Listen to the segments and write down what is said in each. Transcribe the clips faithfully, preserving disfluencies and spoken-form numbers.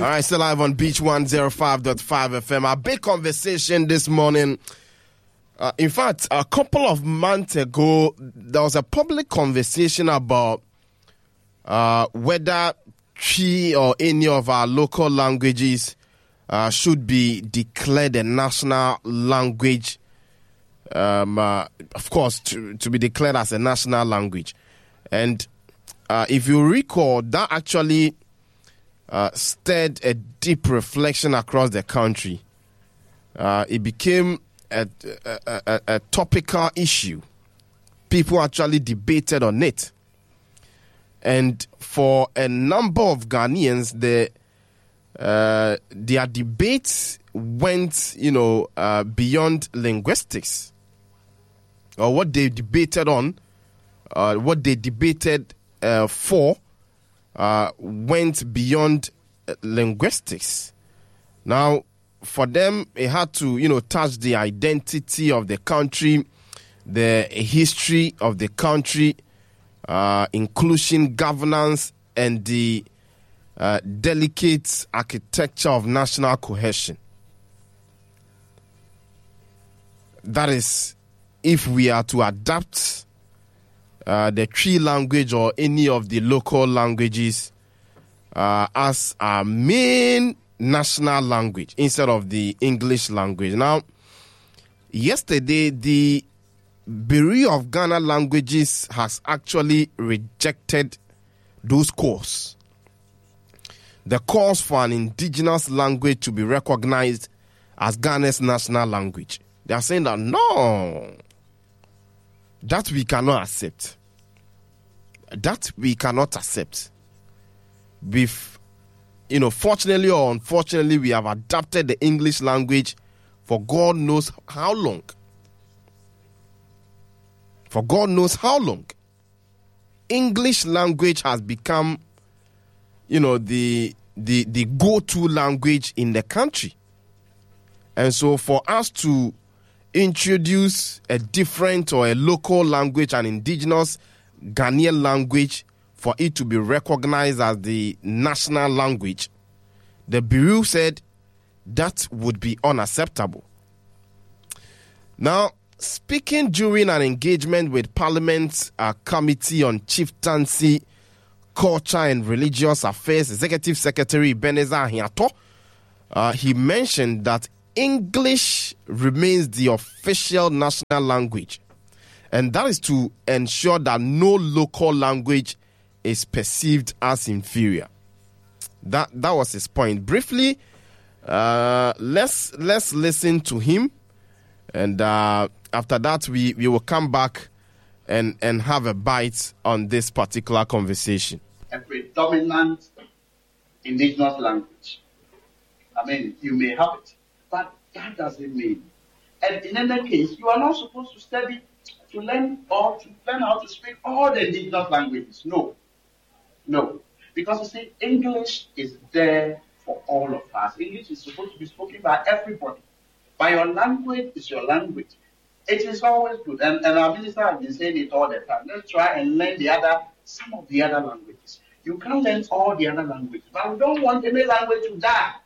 right, still live on Beach one oh five point five F M. Our big conversation this morning. Uh, in fact, a couple of months ago, there was a public conversation about uh, whether Twi or any of our local languages uh, should be declared a national language. Um, uh, of course, to, to be declared as a national language. And uh, if you recall, that actually uh, stirred a deep reflection across the country. Uh, it became a, a, a, a topical issue. People actually debated on it. And for a number of Ghanaians, the, uh, their debates went, you know, uh, beyond linguistics. Or what they debated on, uh, what they debated uh, for, uh, went beyond uh, linguistics. Now, for them, it had to, you know, touch the identity of the country, the history of the country, uh, inclusion, governance, and the uh, delicate architecture of national cohesion. That is, if we are to adapt uh, the Twi language or any of the local languages uh, as our main national language instead of the English language. Now, yesterday, the Bureau of Ghana Languages has actually rejected those calls. The calls for an indigenous language to be recognized as Ghana's national language. They are saying that no, that we cannot accept. That we cannot accept. We've, you know, fortunately or unfortunately, we have adapted the English language for God knows how long. For God knows how long. English language has become, you know, the the the go-to language in the country. And so for us to introduce a different or a local language, an indigenous Ghanaian language, for it to be recognized as the national language, the Bureau said that would be unacceptable. Now, speaking during an engagement with Parliament's uh, Committee on Chieftaincy, Culture and Religious Affairs, Executive Secretary Ebenezer Ahiato, uh, he mentioned that English remains the official national language, and that is to ensure that no local language is perceived as inferior. That that was his point. Briefly, uh, let's let's listen to him, and uh, after that we, we will come back and, and have a bite on this particular conversation. A predominant indigenous language. I mean, you may have it, but that doesn't mean. And in any case, you are not supposed to study, to learn or to learn how to speak all the indigenous languages. No. No. Because you see, English is there for all of us. English is supposed to be spoken by everybody. But your language is your language. It is always good. And, and our minister has been saying it all the time. Let's try and learn the other, some of the other languages. You can't learn all the other languages. But we don't want any language to die.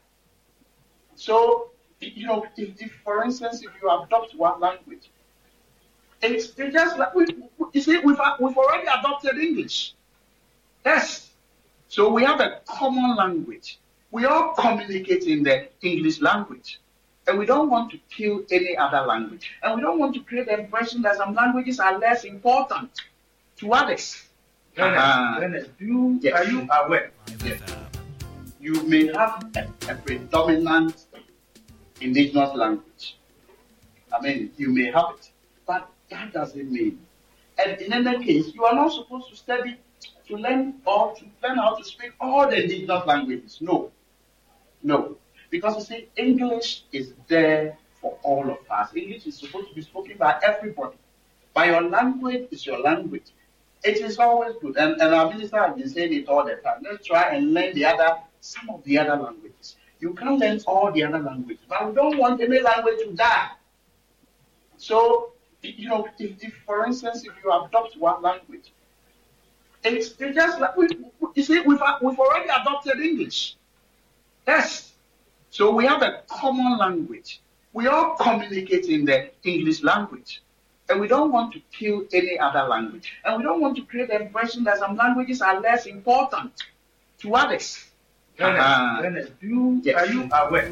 So, you know, if, if for instance, if you adopt one language, it's, it's just like, we, you see, we've, we've already adopted English. Yes. So we have a common language. We all communicate in the English language. And we don't want to kill any other language. And we don't want to create the impression that some languages are less important to others. Uh-huh. Dennis, you, yes. Are you aware? Yes. You may have a, a predominant indigenous language. I mean, you may have it, but that doesn't mean. And in any case, you are not supposed to study, to learn or to learn how to speak all the indigenous languages. No. No. Because you see, English is there for all of us. English is supposed to be spoken by everybody. But your language is your language. It is always good. And, and our minister has been saying it all the time. Let's try and learn the other, some of the other languages. You can't learn all the other languages. But we don't want any language to die. So, you know, if, if for instance, if you adopt one language, it's, it's just like, we, you see, we've, we've already adopted English. Yes. So we have a common language. We all communicate in the English language. And we don't want to kill any other language. And we don't want to create the impression that some languages are less important to others. Ernest, Uh-huh. Ernest, you, Yes. are you aware?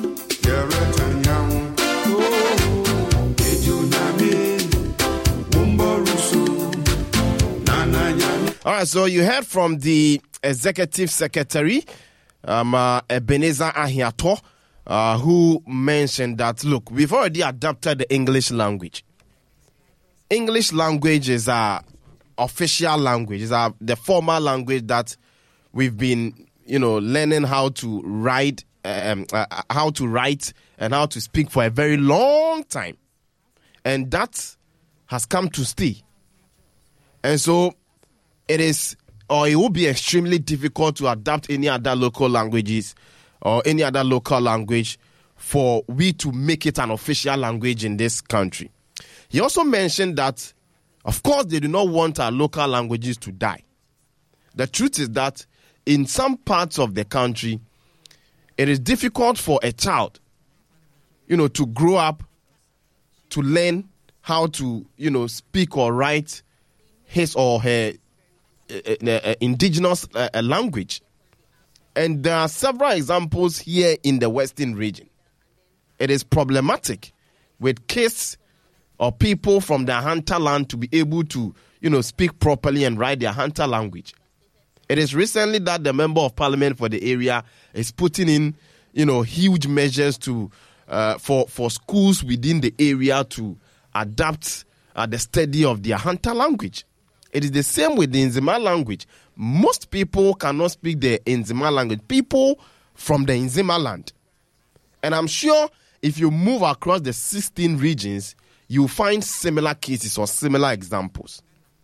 All right, so you heard from the executive secretary, um, uh, Ebenezer Ahiato, uh, who mentioned that, look, we've already adopted the English language. English language is our official language, is our, the formal language that we've been, you know, learning how to write, um, uh, how to write and how to speak for a very long time. And that has come to stay. And so it is, or it will be extremely difficult to adapt any other local languages or any other local language for we to make it an official language in this country. He also mentioned that, of course, they do not want our local languages to die. The truth is that in some parts of the country, it is difficult for a child, you know, to grow up, to learn how to, you know, speak or write his or her uh, uh, indigenous uh, language. And there are several examples here in the Western region. It is problematic with kids or people from their hinterland to be able to, you know, speak properly and write their hinter language. It is recently that the member of parliament for the area is putting in, you know, huge measures to uh, for for schools within the area to adapt uh, the study of their hinter language. It is the same with the Nzima language. Most people cannot speak the Nzima language. People from the Nzima land. And I'm sure if you move across the sixteen regions, you'll find similar cases or similar examples.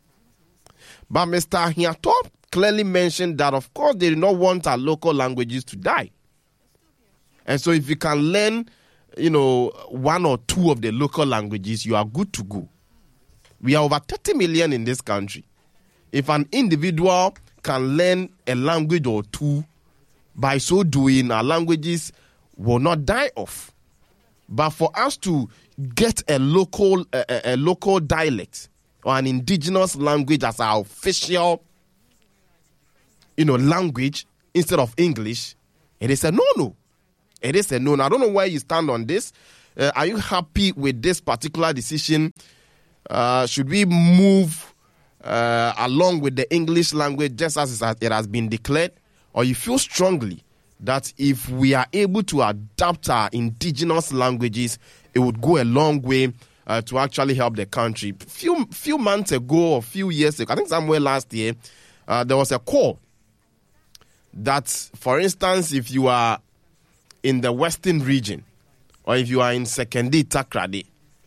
But Mister Ahiato clearly mentioned that, of course, they do not want our local languages to die. And so if you can learn, you know, one or two of the local languages, you are good to go. We are over thirty million in this country. If an individual can learn a language or two, by so doing, our languages will not die off. But for us to get a local, a, a local dialect or an indigenous language as our official, you know, language instead of English, it is a no-no. It is a no-no. I don't know where you stand on this. Uh, are you happy with this particular decision? Uh, should we move uh, along with the English language just as it has been declared? Or you feel strongly that if we are able to adapt our indigenous languages, it would go a long way uh, to actually help the country? Few few months ago or few years ago, I think somewhere last year, uh, there was a call that, for instance, if you are in the Western region or if you are in Sekondi Takrady,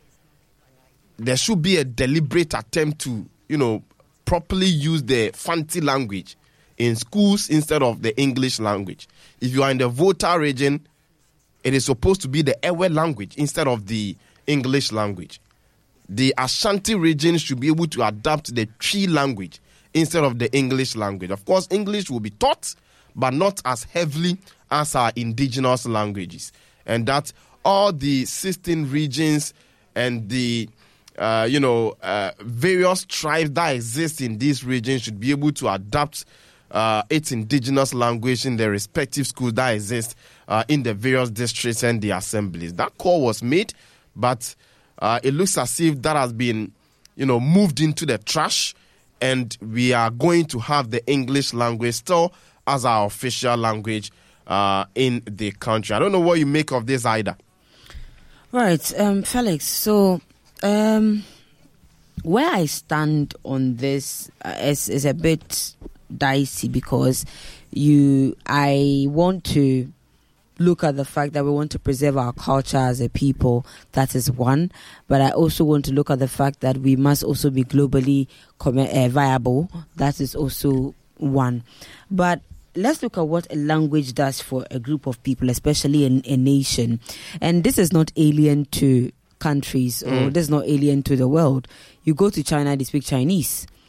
there should be a deliberate attempt to, you know, properly use the Fanti language in schools instead of the English language. If you are in the Volta region, it is supposed to be the Ewe language instead of the English language. The Ashanti region should be able to adapt the Twi language instead of the English language. Of course, English will be taught, but not as heavily as our indigenous languages. And that all the sixteen regions and the Uh, you know, uh, various tribes that exist in these regions should be able to adapt uh, its indigenous language in their respective schools that exist uh, in the various districts and the assemblies. That call was made, but uh, it looks as if that has been, you know, moved into the trash, and we are going to have the English language still as our official language uh, in the country. I don't know what you make of this either. Right, um, Felix, so Um, where I stand on this uh, is, is a bit dicey because you, I want to look at the fact that we want to preserve our culture as a people. That is one. But I also want to look at the fact that we must also be globally com- uh, viable. That is also one. But let's look at what a language does for a group of people, especially in a nation. And this is not alien to countries, or mm. this is not alien to the world. You go to China, they speak Chinese.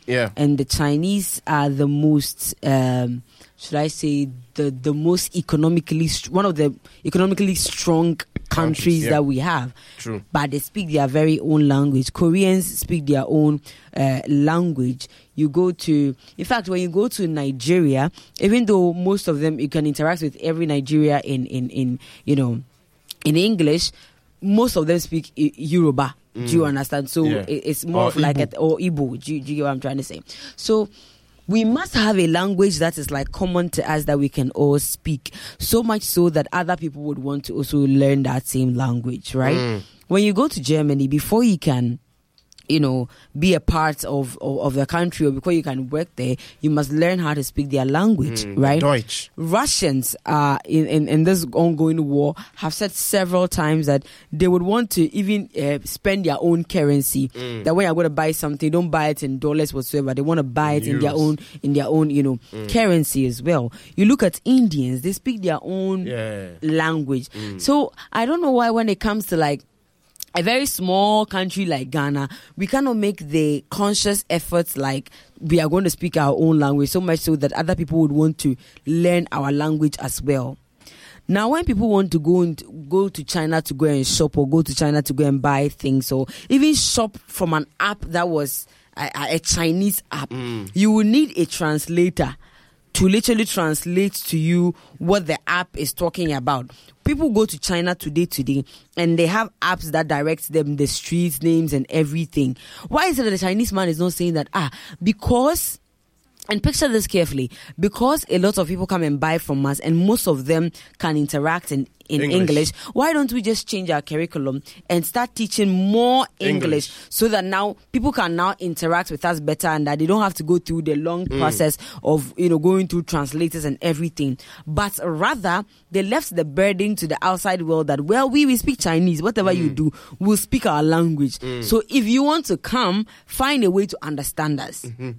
Yeah. And the Chinese are the most, um, should I say, the, the most economically, one of the economically strong countries, countries yeah. that we have. True. But they speak their very own language. Koreans speak their own uh, language. You go to, in fact, when you go to Nigeria, even though most of them, you can interact with every Nigeria in, in, in you know, in English, most of them speak I- Yoruba. Mm. Do you understand? So yeah. it, it's more or of like, Igbo. a, or Igbo. Do you, do you get what I'm trying to say? So we must have a language that is like common to us that we can all speak. So much so that other people would want to also learn that same language, right? Mm. When you go to Germany, before you can, you know, be a part of, of, of the country, or before you can work there, you must learn how to speak their language, mm, right? Deutsch. Russians, uh, in, in, in this ongoing war, have said several times that they would want to even uh, spend their own currency. Mm. That when you're going to buy something, don't buy it in dollars whatsoever. They want to buy it in, in their own, in their own, you know, mm. currency as well. You look at Indians; they speak their own yeah. language. Mm. So I don't know why when it comes to like a very small country like Ghana, we cannot make the conscious efforts like we are going to speak our own language, so much so that other people would want to learn our language as well. Now, when people want to go and go to China to go and shop, or go to China to go and buy things, or even shop from an app that was a, a Chinese app, mm. you will need a translator to literally translate to you what the app is talking about. People go to China today, today, and they have apps that direct them the streets, names, and everything. Why is it that the Chinese man is not saying that? Ah, because, and picture this carefully, because a lot of people come and buy from us, and most of them can interact in in English. English, why don't we just change our curriculum and start teaching more English, English so that now people can now interact with us better, and that they don't have to go through the long mm. process of, you know, going through translators and everything, but rather they left the burden to the outside world that, well, we, we speak Chinese, whatever mm. you do, we'll speak our language. Mm. So if you want to come, find a way to understand us. Mm-hmm.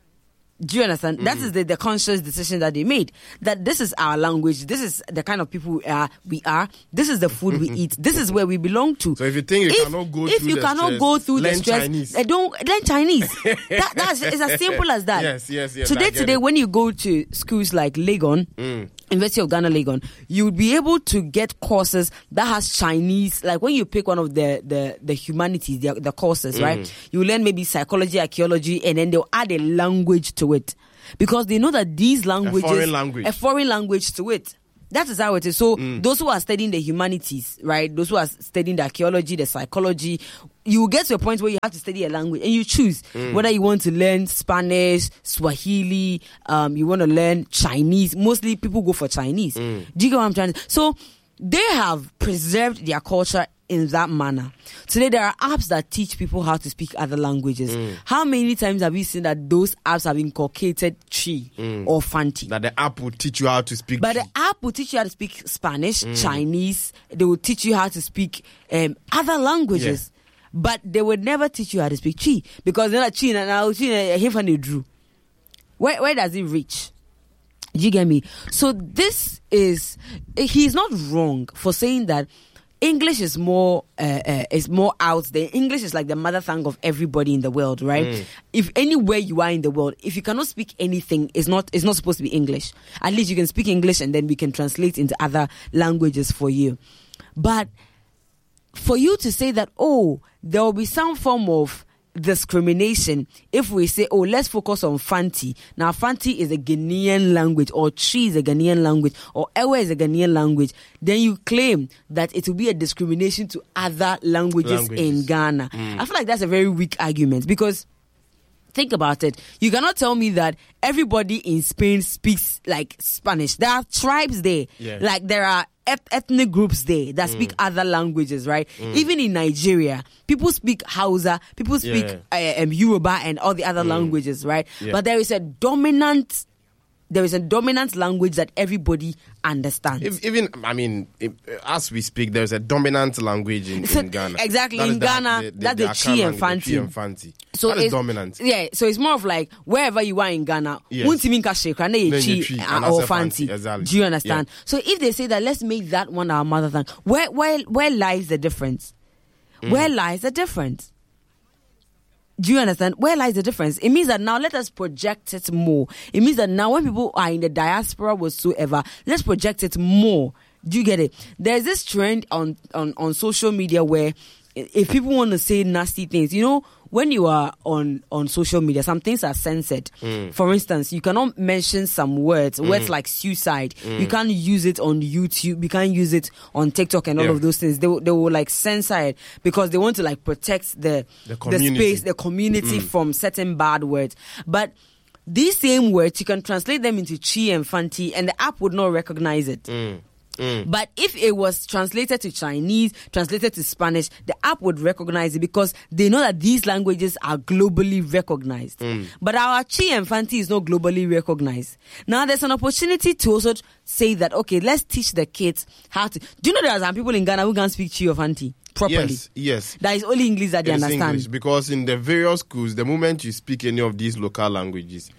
Do you understand? Mm. That is the, the conscious decision that they made. That this is our language. This is the kind of people we are. We are. This is the food we eat. This is where we belong to. So if you think you if, cannot go if through you the cannot stress, go through learn the stress, Chinese. Uh, don't learn Chinese. that, that's it's as simple as that. Yes, yes, yes. Today, today, it. when you go to schools like Legon, mm. University of Ghana, Legon, you would be able to get courses that has Chinese. Like when you pick one of the the, the humanities, the, the courses, mm. right? You learn maybe psychology, archaeology, and then they'll add a language to it. Because they know that these languages, a foreign language, a foreign language to it. That is how it is. So mm. those who are studying the humanities, right? Those who are studying the archaeology, the psychology, you will get to a point where you have to study a language, and you choose mm. whether you want to learn Spanish, Swahili, um, you want to learn Chinese. Mostly people go for Chinese. Mm. Do you get what I'm trying to say? So they have preserved their culture in that manner. Today, there are apps that teach people how to speak other languages. Mm. How many times have you seen that those apps have inculcated Chi mm. or Fanti? That the app will teach you how to speak But Chi. the app will teach you how to speak Spanish, mm. Chinese. They will teach you how to speak um, other languages. Yeah. But they would never teach you how to speak Chi. Because they're like, Chi, now, Chi, drew. Where Where does it reach? Do you get me? So this is, he's not wrong for saying that English is more uh, uh, is more out there. English is like the mother tongue of everybody in the world, right? Mm. If anywhere you are in the world, if you cannot speak anything, it's not it's not supposed to be English. At least you can speak English, and then we can translate into other languages for you. But for you to say that, oh, there will be some form of discrimination if we say, oh, let's focus on Fanti. Now, Fanti is a Ghanaian language, or Chi is a Ghanaian language, or Ewe is a Ghanaian language. Then you claim that it will be a discrimination to other languages, languages. in Ghana. Mm. I feel like that's a very weak argument, because think about it. You cannot tell me that everybody in Spain speaks like Spanish. There are tribes there. Yeah. Like there are ethnic groups there that speak mm. other languages, right? Mm. Even in Nigeria, people speak Hausa, people speak yeah. uh, um, Yoruba and all the other mm. languages, right? Yeah. But there is a dominant, there is a dominant language that everybody understands. If, even, I mean, if, as we speak, there's a dominant language in, in Ghana. Exactly, that in Ghana, the, the, that's the, the Chi and Fanti. and Fanti. So that is it's dominant. Yeah, so it's more of like wherever you are in Ghana, yes. Chi or Fanti. Exactly. Do you understand? Yeah. So if they say that, let's make that one our mother tongue, where where where lies the difference? Mm. Where lies the difference? Do you understand? Where lies the difference? It means that now let us project it more. It means that now when people are in the diaspora whatsoever, let's project it more. Do you get it? There's this trend on, on, on social media where if people want to say nasty things, you know, when you are on, on social media, some things are censored. Mm. For instance, you cannot mention some words, mm. words like suicide. Mm. You can't use it on YouTube. You can't use it on TikTok and all yeah. of those things. They, they will like censor it because they want to like protect the, the, the space, the community mm. from certain bad words. But these same words, you can translate them into Chi and Fanti and the app would not recognize it. Mm. Mm. But if it was translated to Chinese, translated to Spanish, the app would recognize it because they know that these languages are globally recognized. Mm. But our Chi and Fanti is not globally recognized. Now there's an opportunity to also say that, okay, let's teach the kids how to... Do you know there are some people in Ghana who can speak Chi or Fanti properly? Yes, yes. That is only English that they it's understand. English, because in the various schools, the moment you speak any of these local languages,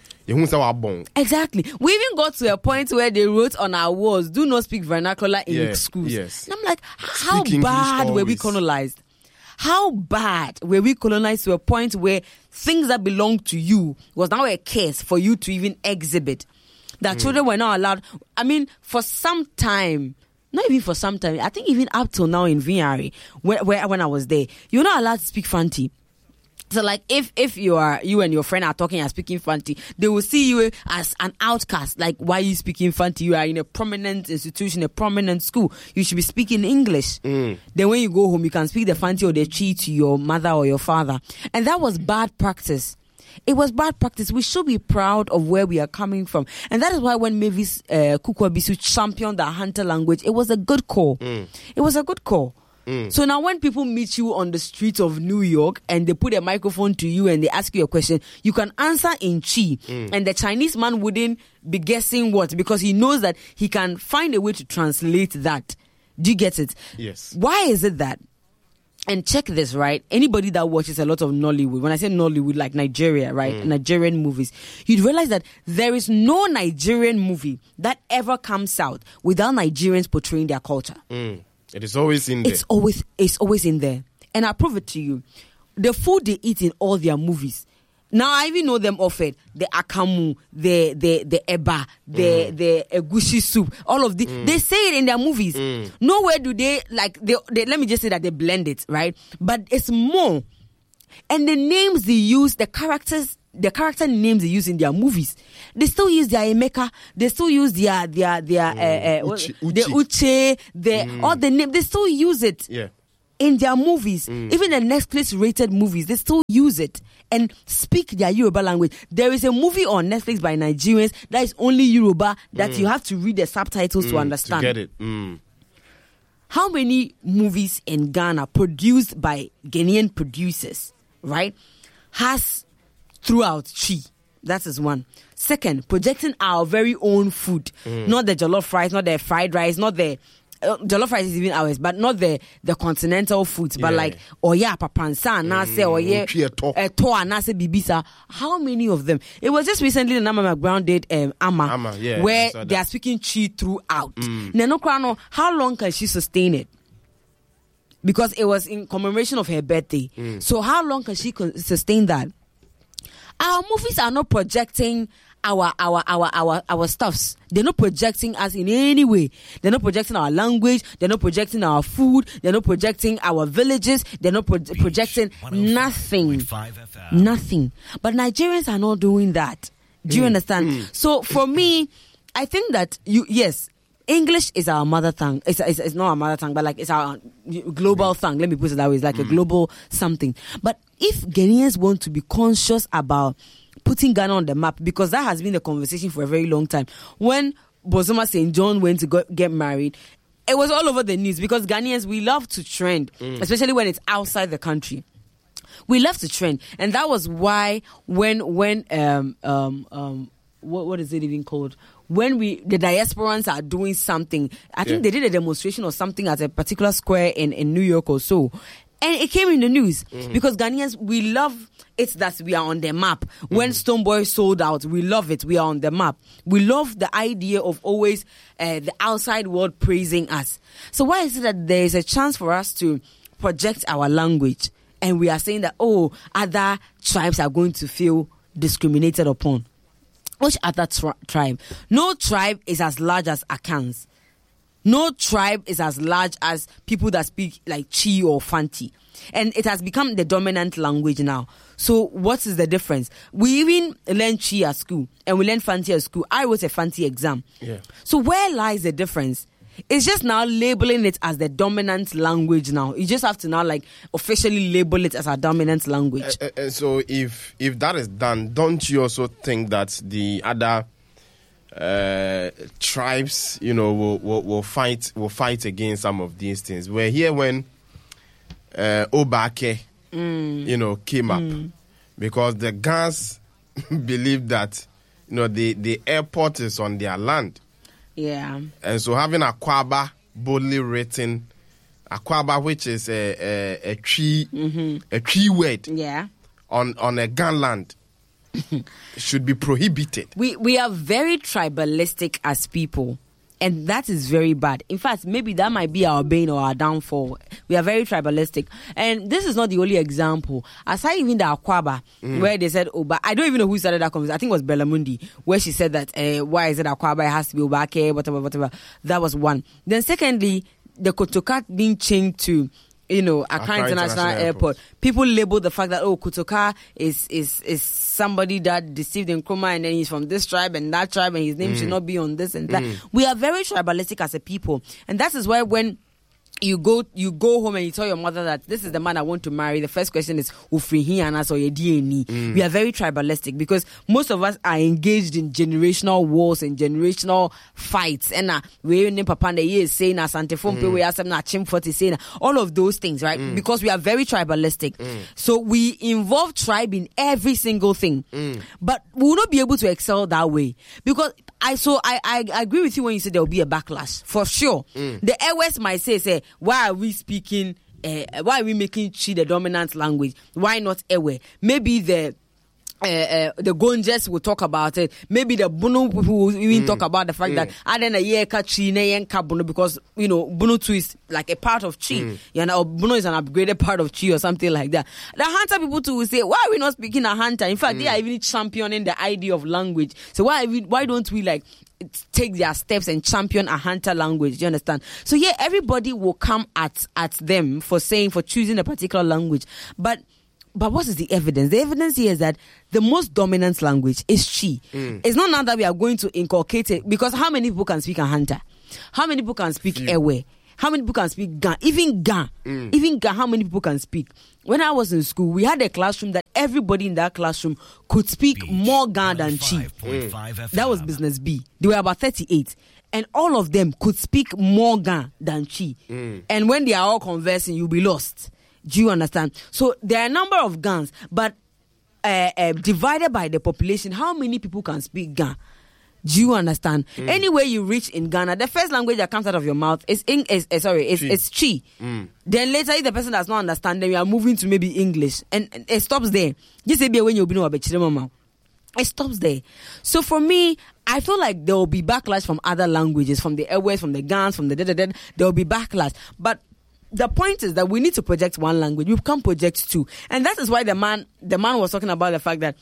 exactly. We even got to a point where they wrote on our walls, do not speak vernacular in yeah, schools. Yes. And I'm like, how speak bad were we colonized? How bad were we colonized to a point where things that belong to you was now a case for you to even exhibit? That mm. children were not allowed. I mean, for some time, not even for some time, I think even up till now in Vignari, where, where when I was there, you're not allowed to speak Fanti. So, like, if if you are you and your friend are talking and speaking Fanti, they will see you as an outcast. Like, why are you speaking Fanti? You are in a prominent institution, a prominent school. You should be speaking English. Mm. Then when you go home, you can speak the Fanti or the Chi to your mother or your father. And that was bad practice. It was bad practice. We should be proud of where we are coming from. And that is why when Mavis uh, Kukwabisu championed the Hunter language, it was a good call. Mm. It was a good call. Mm. So now when people meet you on the streets of New York and they put a microphone to you and they ask you a question, you can answer in Chi. Mm. And the Chinese man wouldn't be guessing what, because he knows that he can find a way to translate that. Do you get it? Yes. Why is it that? And check this, right? Anybody that watches a lot of Nollywood, when I say Nollywood, like Nigeria, right? Mm. Nigerian movies, you'd realize that there is no Nigerian movie that ever comes out without Nigerians portraying their culture. Mm. It is always in there. It's always, it's always in there. And I prove it to you. The food they eat in all their movies. Now I even know them offered. The akamu, the the the eba, the mm. the egusi soup, all of the mm. they say it in their movies. Mm. Nowhere do they like they, they let me just say that they blend it, right? But it's more. And the names they use, the characters the character names they use in their movies, they still use their Emeka, they still use their their their mm. uh, uh, Uchi, Uchi. the Uche, the mm. all the name, they still use it yeah. in their movies. Mm. Even the Netflix rated movies, they still use it and speak their Yoruba language. There is a movie on Netflix by Nigerians that is only Yoruba that mm. you have to read the subtitles mm. to understand. To get it. Mm. How many movies in Ghana produced by Ghanaian producers, right, has throughout Chi? That is one. Second, projecting our very own food. Mm. Not the jollof rice, not the fried rice, not the... Uh, jollof rice is even ours, but not the, the continental foods. But yeah. like, oya papansa, nase, oye, eto, nase, bibisa. How many of them? It was just recently that Nama McBrown did um, Ama, Ama yeah, where they are speaking Chi throughout. Mm. Neno Krano, how long can she sustain it? Because it was in commemoration of her birthday. Mm. So how long can she con- sustain that? Our movies are not projecting our our our our our stuffs. They're not projecting us in any way. They're not projecting our language. They're not projecting our food. They're not projecting our villages. They're not pro- projecting nothing. Nothing. But Nigerians are not doing that. Do you mm. understand? Mm. So for me, I think that you yes. English is our mother tongue. It's, it's, it's not our mother tongue, but like it's our global tongue. Let me put it that way. It's like mm. a global something. But if Ghanaians want to be conscious about putting Ghana on the map, because that has been the conversation for a very long time. When Bozoma Saint John went to go, get married, it was all over the news because Ghanaians, we love to trend, mm. especially when it's outside the country. We love to trend. And that was why when, when, um, um, um, what, what is it even called? When we the diasporans are doing something, I think yeah. they did a demonstration or something at a particular square in, in New York or so, and it came in the news mm-hmm. because Ghanaians, we love it that we are on the map. Mm-hmm. When Stonebwoy sold out, we love it. We are on the map. We love the idea of always uh, the outside world praising us. So why is it that there is a chance for us to project our language and we are saying that, oh, other tribes are going to feel discriminated upon. Which other tri- tribe? No tribe is as large as Akans. No tribe is as large as people that speak like Chi or Fanti. And it has become the dominant language now. So what is the difference? We even learn Chi at school and we learn Fanti at school. I wrote a Fanti exam. Yeah. So where lies the difference? It's just now labeling it as the dominant language now. You just have to now like officially label it as a dominant language. Uh, uh, so if if that is done, don't you also think that the other uh, tribes, you know, will, will will fight will fight against some of these things? We're here when uh, Obake, mm. you know, came up mm. because the Gans believe that, you know, the the airport is on their land. Yeah. And so having Akwaba boldly written, Akwaba, which is a a, a tree mm-hmm. a tree word, yeah, on on a gun land, should be prohibited. We we are very tribalistic as people, and that is very bad. In fact, maybe that might be our bane or our downfall. We are very tribalistic, and this is not the only example. Aside even the Akwaba, mm. where they said, "Oh, but I don't even know who started that conversation. I think it was Belamundi, where she said that, uh, why is it Akwaba? It has to be Obake, whatever, whatever." That was one. Then, secondly, the Kotoka being changed to, you know, Accra International, International Airport. Airport. People label the fact that, oh, Kotoka is is is somebody that deceived Nkrumah and then he's from this tribe and that tribe and his name mm. should not be on this and that. Mm. We are very tribalistic as a people, and that is why when you go you go home and you tell your mother that this is the man I want to marry, the first question is Ufrihi Anas or your D N E. Mm. We are very tribalistic because most of us are engaged in generational wars and generational fights. And uh, we in Papa is saying Asante Fompe, we are some Chim forty saying all of those things, right? Mm. Because we are very tribalistic. Mm. So we involve tribe in every single thing. Mm. But we will not be able to excel that way. Because I so I, I, I agree with you when you say there will be a backlash. For sure. Mm. The Airways might say, say, why are we speaking, uh, why are we making Chi the dominant language? Why not Ewe? Maybe the uh, uh, the Gonjes will talk about it. Maybe the Bunu people will even mm. talk about the fact mm. that I don't know Chi ne Bunu because, you know, Bunu too is like a part of Chi. Mm. You know, Bunu is an upgraded part of Chi or something like that. The Hunter people too will say, why are we not speaking a Hunter? In fact, mm. they are even championing the idea of language. So why we, why don't we like take their steps and champion a Hunter language? Do you understand? So yeah, everybody will come at at them for saying, for choosing a particular language. But But what is the evidence? The evidence here is that the most dominant language is Chi. Mm. It's not now that we are going to inculcate it, because how many people can speak a Hunter? How many people can speak Ewe? How many people can speak Ga? Even Ga. Mm. Even Ga, how many people can speak? When I was in school, we had a classroom that everybody in that classroom could speak Beach more Ga than Chi. Mm. That was Business B. They were about thirty-eight. And all of them could speak more Ga than Chi. Mm. And when they are all conversing, you'll be lost. Do you understand? So there are a number of Gans, but uh, uh, divided by the population, how many people can speak Ga? Do you understand? Mm. Anywhere you reach in Ghana, the first language that comes out of your mouth is in, is, is sorry, is, is Chi. Mm. Then later, if the person does not understand, then you are moving to maybe English, and, and it stops there. Just say when you know about it stops there. So for me, I feel like there will be backlash from other languages, from the Airways, from the Gans, from the da da da. There will be backlash, but the point is that we need to project one language. We can't project two. And that is why the man the man was talking about the fact that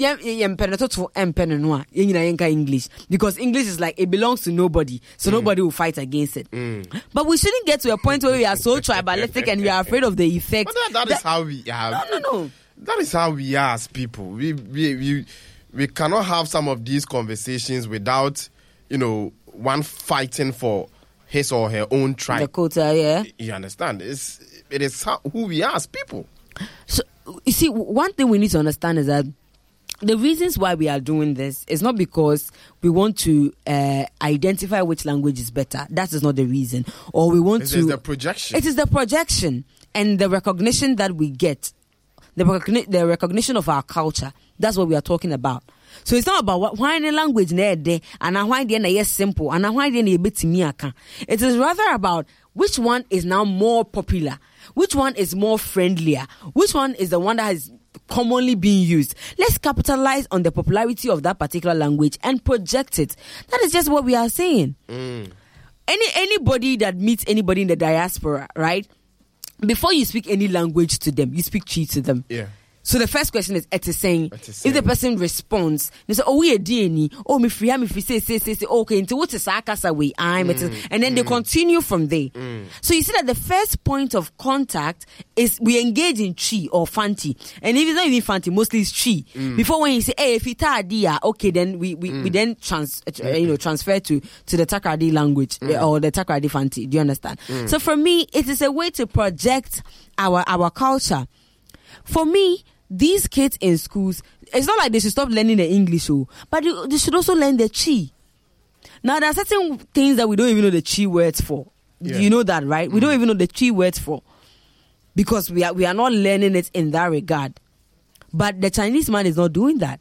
English, because English is like, it belongs to nobody. So mm. nobody will fight against it. Mm. But we shouldn't get to a point where we are so tribalistic and we are afraid of the effects. But that, that, that is how we are. No, no, no. That is how we are as people. We, we, we, we cannot have some of these conversations without, you know, one fighting for his or her own tribe. The quota, yeah. You understand? It's, it is how, who we are as people. So, you see, one thing we need to understand is that the reasons why we are doing this is not because we want to uh, identify which language is better. That is not the reason. Or we want it to... It is the projection. It is the projection and the recognition that we get. The, recogni- the recognition of our culture. That's what we are talking about. So it's not about what, why any language there and why the is simple and why the bit It is rather about which one is now more popular, which one is more friendlier, which one is the one that is commonly being used. Let's capitalize on the popularity of that particular language and project it. That is just what we are saying. Mm. Any anybody that meets anybody in the diaspora, right? before you speak any language to them, you speak Chi to them. Yeah. So the first question is etiseng. Etiseng. If the person responds, they say, "Oh, we a D N E. Oh, me free, me free. Say, say, say, say. Okay, into what is akasa way? I'm." Mm, and then mm. they continue from there. Mm. So you see that the first point of contact is we engage in Chi or Fanti, and if it's not even Fanti, mostly it's Chi. Mm. Before when you say, "Hey, if it's Tadia," okay, then we we, mm. we then trans uh, you know transfer to to the Takrady language mm. or the Takrady Fanti. Do you understand? Mm. So for me, it is a way to project our our culture. For me, these kids in schools, it's not like they should stop learning the English, oh, but they should also learn the Chi. Now, there are certain things that we don't even know the Chi words for. Yeah. You know that, right? Mm-hmm. We don't even know the Chi words for because we are we are not learning it in that regard. But the Chinese man is not doing that.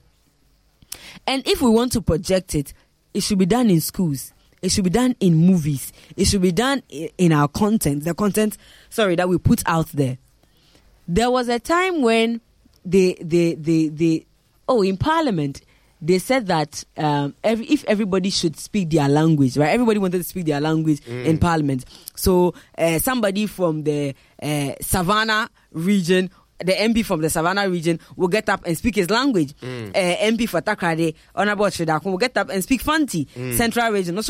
And if we want to project it, it should be done in schools. It should be done in movies. It should be done in our content, the content, sorry, that we put out there. There was a time when They, they, they, they, oh, in Parliament, they said that um, every, if everybody should speak their language, right? Everybody wanted to speak their language mm. in Parliament. So uh, somebody from the uh, Savannah region, the M P from the Savannah region, will get up and speak his language. Mm. Uh, M P for Takrady, Honorable Shedakun, will get up and speak Fanti. Mm. Central region, no so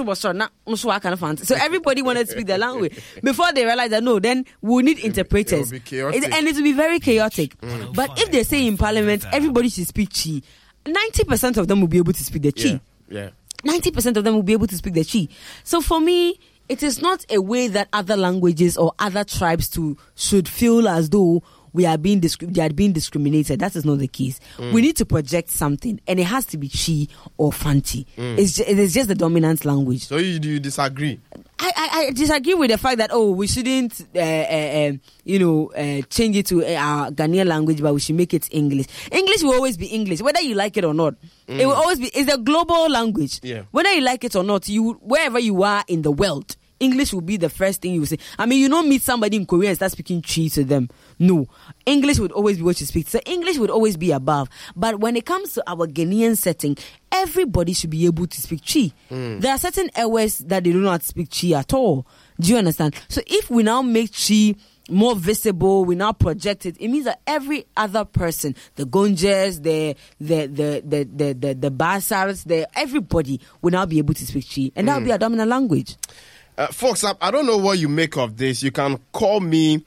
Fanti. So everybody wanted to speak their language. Before they realized that no, then we need interpreters. It, it and it will be very chaotic. Mm. But if they say in Parliament, everybody should speak Chi, ninety percent of them will be able to speak the Chi. Yeah. yeah. ninety percent of them will be able to speak the Chi. So for me, it is not a way that other languages or other tribes to should feel as though we are being discri- they are being discriminated. That is not the case. Mm. We need to project something, and it has to be Chi or Fanti. Mm. It's just, it is just the dominant language. So you do you disagree? I, I, I disagree with the fact that oh we shouldn't uh, uh, uh, you know uh, change it to uh, our Ghanaian language, but we should make it English. English will always be English, whether you like it or not. Mm. It will always be. It's a global language. Yeah. Whether you like it or not, you wherever you are in the world, English will be the first thing you will say. I mean, you don't meet somebody in Korea and start speaking Chi to them. No. English would always be what you speak. So English would always be above. But when it comes to our Ghanaian setting, everybody should be able to speak Chi. Mm. There are certain areas that they do not speak Chi at all. Do you understand? So if we now make Chi more visible, we now project it, it means that every other person, the Gonjes, the the the the the the, the Basars, the everybody will now be able to speak Chi. And that will mm. be a dominant language. Uh, folks, I, I don't know what you make of this. You can call me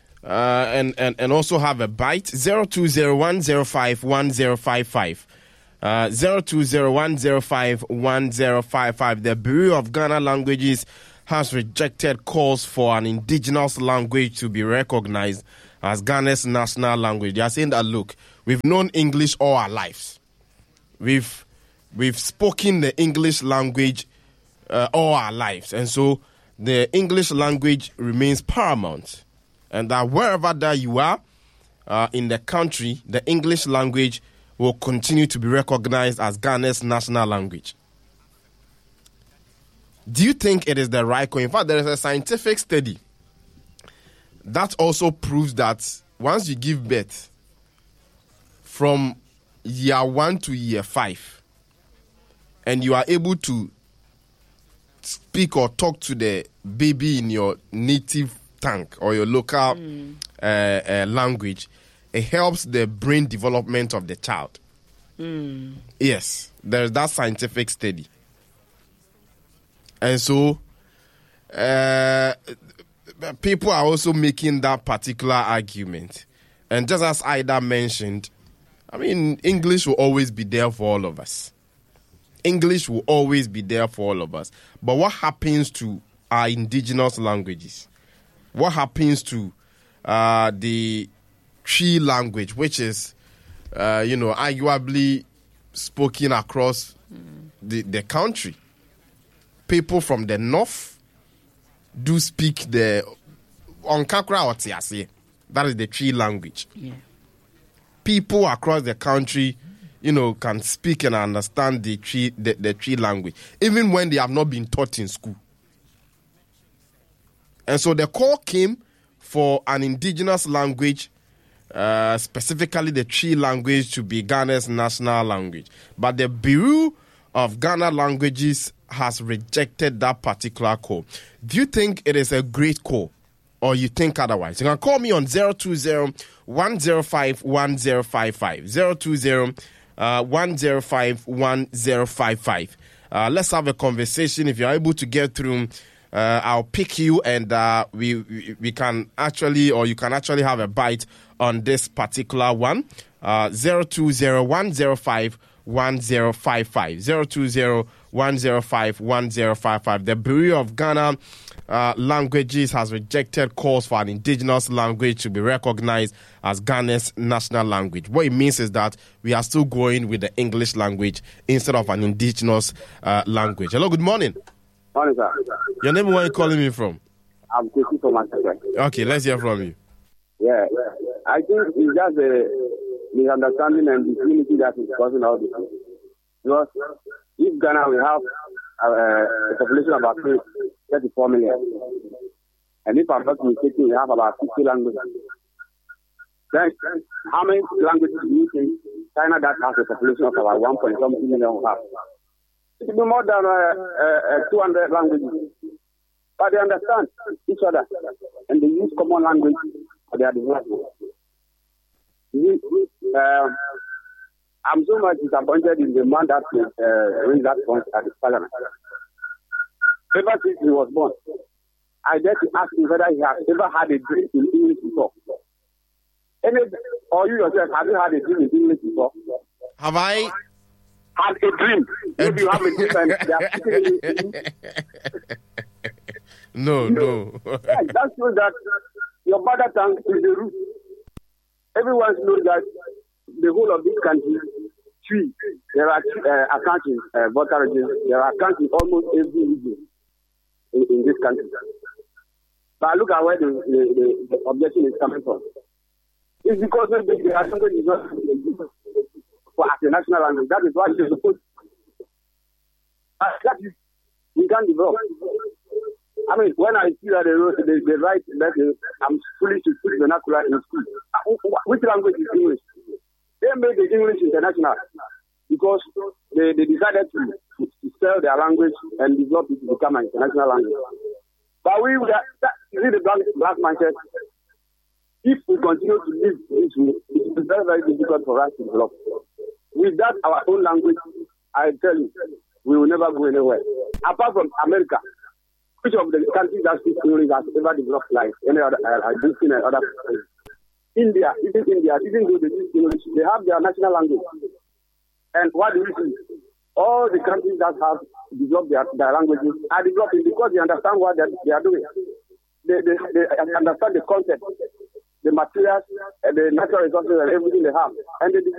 uh, and, and, and also have a bite. zero two zero one zero five one zero five five. Uh, zero two zero one zero five one zero five five. The Bureau of Ghana Languages has rejected calls for an indigenous language to be recognized as Ghana's national language. They are saying that, look, we've known English all our lives. We've, we've spoken the English language Uh, all our lives, and so the English language remains paramount, and that wherever that you are uh, in the country, the English language will continue to be recognized as Ghana's national language. Do you think it is the right call? In fact, there is a scientific study that also proves that once you give birth, from year one to year five, and you are able to speak or talk to the baby in your native tongue or your local mm. uh, uh, language, it helps the brain development of the child. Mm. Yes, there's that scientific study. And so, uh, people are also making that particular argument. And just as Ida mentioned, I mean, English will always be there for all of us. English will always be there for all of us. But what happens to our indigenous languages? What happens to uh, the Twi language, which is, uh, you know, arguably spoken across mm. the, the country? People from the north do speak the Onkakra Otiase. That is the Twi language. Yeah. People across the country, you know, can speak and understand the Twi, the, the Twi language, even when they have not been taught in school. And so the call came for an indigenous language, uh, specifically the Twi language, to be Ghana's national language. But the Bureau of Ghana Languages has rejected that particular call. Do you think it is a great call? or you think otherwise. You can call me on zero two zero, one zero five, one zero five five. zero two zero, one zero five, one zero five five. Uh, let's have a conversation. If you're able to get through, uh, I'll pick you and uh, we, we we can actually, or you can actually have a bite on this particular one. Uh, zero two zero, one zero five, one zero five five. zero two zero, one zero five, one zero five five. The Bureau of Ghana uh, Languages has rejected calls for an indigenous language to be recognized as Ghana's national language. What it means is that we are still going with the English language instead of an indigenous uh, language. Hello, good morning. Morning, sir. Your name, where are you calling me from? I'm Casey from Manchester. Okay, let's hear from you. Yeah, I think it's just a misunderstanding and disunity that is causing all this. Because if Ghana will have uh, a population of about thirty-four million, and if I'm not mistaken, we have about fifty languages, then how many languages do you think China that has a population of about one point something million will have? It will be more than uh, uh, two hundred languages. But they understand each other, and they use common language for their development. Uh, I'm so much disappointed in the man that uh, raised that point at the parliament. Ever since he was born, I dare to ask him whether he has ever had a dream in English before. Any, or you yourself, have you had a dream in English before? Have I? Had a dream. If you have a dream and they are speaking in English. No, no. Yeah, that shows that your mother tongue is the root. Everyone knows that the whole of this country, three, there are uh, accounts in uh, voter registers, there are accounts in almost every region in, in this country. But look at where the, the, the, the objection is coming from. It's because the language is not for as a national language. That is why you're supposed to. That is, we can't develop. I mean, when I see that they, they, they write that I'm foolish to speak vernacular in school, which language is English? They made the English international because they, they decided to, to, to sell their language and develop it to become an international language. But we, that, that, you see the black, black man said, if we continue to live this way, it is very, very difficult for us to develop. With that, our own language, I tell you, we will never go anywhere. Apart from America, which of the countries that speak English has ever developed like any other, uh, I've seen other countries. India, even India, even though they speak English, they have their national language. And what do we see? All the countries that have developed their, their languages are developing because they understand what they are, they are doing. They, they, they understand the concept, the materials, and the natural resources and everything they have. And they